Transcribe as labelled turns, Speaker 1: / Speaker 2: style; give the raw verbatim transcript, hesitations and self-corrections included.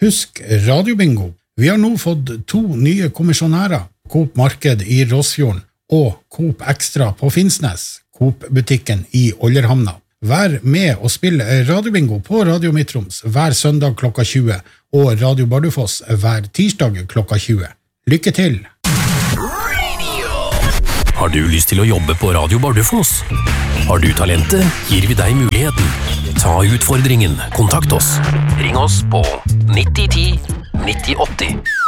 Speaker 1: Husk radiobingo. Vi har nå fått to nye kommisjonærer, Coop Marked i Rossfjorden og Coop Extra på Finnsnes, Coop-butikken i Ollerhamna. Vær med og spill radiobingo på Radio Midtroms hver søndag klokka tjue og Radio Bardufoss hver tirsdag klokka tjue. Lykke til!
Speaker 2: Har du lyst til å jobbe på Radio Bardufoss? Har du talentet, gir vi deg muligheten. Ta utfordringen, kontakt oss. Ring oss på nitti ti nitti åtti.